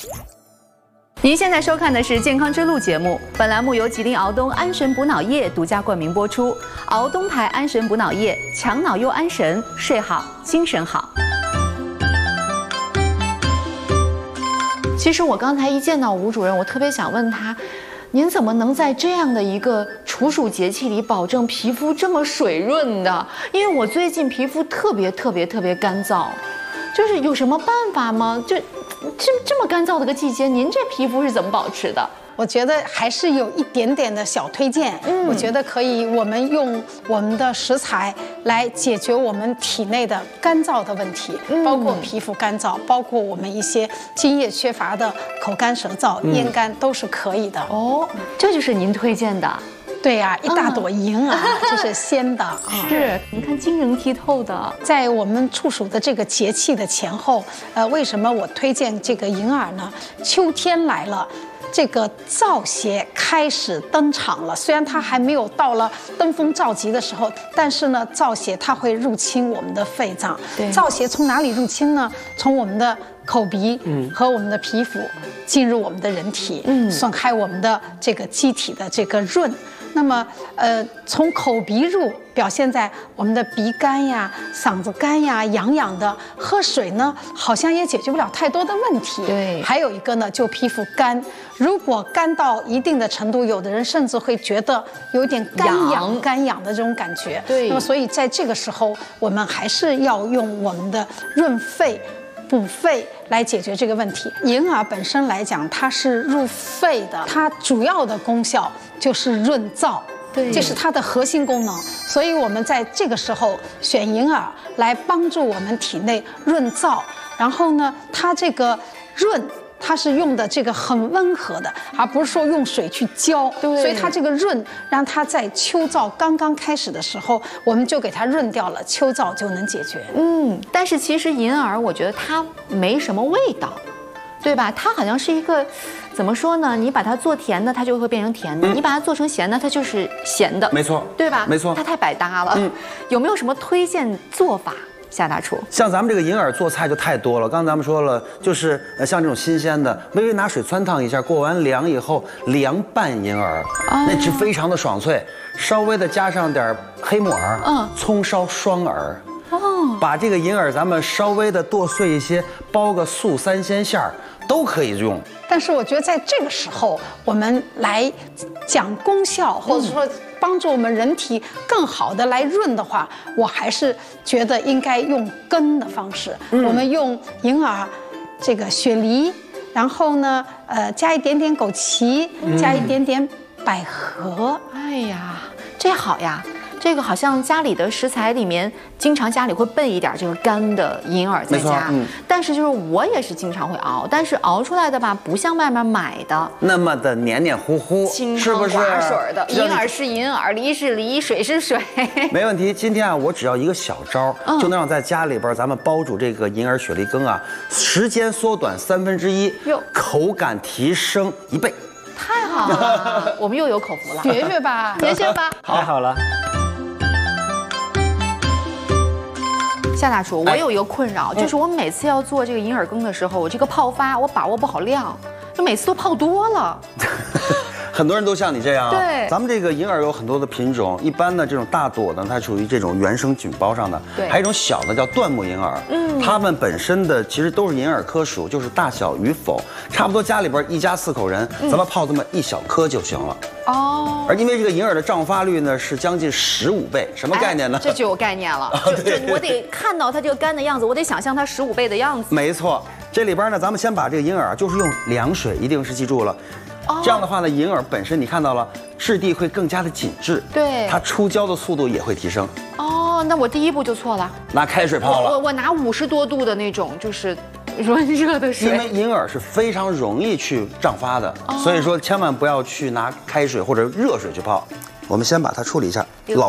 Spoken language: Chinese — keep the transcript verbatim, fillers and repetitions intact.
您现在收看的是《健康之路》节目，本栏目由吉林敖东安神补脑液独家冠名播出。敖东牌安神补脑液，强脑又安神，睡好精神好。其实我刚才一见到吴主任，我特别想问他，您怎么能在这样的一个处暑节气里保证皮肤这么水润的？因为我最近皮肤特别特别特别干燥，就是有什么办法吗？就这这么干燥的个季节，您这皮肤是怎么保持的？ 我觉得还是有一点点的小推荐，嗯，我觉得可以，我们用我们的食材来解决我们体内的干燥的问题，嗯，包括皮肤干燥，包括我们一些津液缺乏的口干舌燥、 嗯、 咽干都是可以的。 哦，这就是您推荐的。 对呀、啊，一大朵银耳，嗯、这是鲜的， 是，你看晶莹剔透的。 在我们处暑的这个节气的前后，呃，为什么我推荐这个银耳呢？秋天来了。这个燥邪开始登场了，虽然它还没有到了登峰造极的时候，但是呢，燥邪它会入侵我们的肺脏。燥邪从哪里入侵呢？从我们的口鼻和我们的皮肤进入我们的人体，嗯，损害我们的这个机体的这个润。那么，呃，从口鼻入，表现在我们的鼻干呀、嗓子干呀、痒痒的。喝水呢，好像也解决不了太多的问题。 对， 还有一个呢，就皮肤干。如果干到一定的程度，有的人甚至会觉得有点干痒、干痒的这种感觉。 对， 那么所以在这个时候，我们还是要用我们的润肺、补肺来解决这个问题。银耳本身来讲，它是入肺的，它主要的功效就是润燥，对，这是它的核心功能。所以我们在这个时候选银耳来帮助我们体内润燥。然后呢，它这个润。它是用的这个很温和的，而不是说用水去浇，所以它这个润让它在秋燥刚刚开始的时候，我们就给它润掉了，秋燥就能解决。 嗯，但是其实银耳我觉得它没什么味道，对吧？它好像是一个怎么说呢？你把它做甜的，它就会变成甜的；嗯、你把它做成咸的，它就是咸的。 没错， 对吧？ 没错， 它太百搭了。嗯，有没有什么推荐做法？夏大厨， 像咱们这个银耳做菜就太多了。刚才咱们说了，就是呃像这种新鲜的，微微拿水汆烫一下，过完凉以后凉拌银耳，哦、那汁非常的爽脆。稍微的加上点黑木耳，嗯，葱烧双耳，哦，把这个银耳咱们稍微的剁碎一些，包个素三鲜馅儿都可以用。 但是我觉得在这个时候，我们来讲功效，或者说帮助我们人体更好的来润的话，我还是觉得应该用羹的方式。嗯、我们用银耳、这个雪梨，然后呢，呃，加一点点枸杞，加一点点百合。 嗯、哎呀，这好呀！这个好像家里的食材里面，经常家里会备一点这个干的银耳在家。嗯、但是就是我也是经常会熬，但是熬出来的吧，不像外面买的那么的黏黏糊糊， 是不是？寡水的。银耳是银耳，梨是梨，水是水。 没问题，今天啊，我只要一个小招，嗯、就能让在家里边咱们煲煮这个银耳雪梨羹啊，时间缩短三分之一，口感提升一倍。 太好了，我们又有口福了。 学学吧， 学学吧。 太好了。 夏大厨，我有一个困扰，哎、就是我每次要做这个银耳羹的时候，我这个泡发我把握不好量，就每次都泡多了。 很多人都像你这样、啊， 对， 咱们这个银耳有很多的品种，一般的这种大朵的，它属于这种原生菌包上的，对，还有一种小的叫椴木银耳，嗯，它们本身的其实都是银耳科属，就是大小与否，差不多家里边一家四口人，嗯、咱们泡这么一小颗就行了。哦，而因为这个银耳的胀发率呢是将近十五倍，什么概念呢？ 哎、这就有概念了，就就我得看到它这个干的样子，我得想象它十五倍的样子。 没错，这里边呢，咱们先把这个银耳就是用凉水，一定是记住了。这样的话呢，银耳本身你看到了，质地会更加的紧致， 对， 它出胶的速度也会提升。 哦，那我第一步就错了， 拿开水泡了。 我我我拿五十多度的那种，就是温热的水。 因为银耳是非常容易去胀发的，哦、所以说千万不要去拿开水或者热水去泡。我们先把它处理一下。老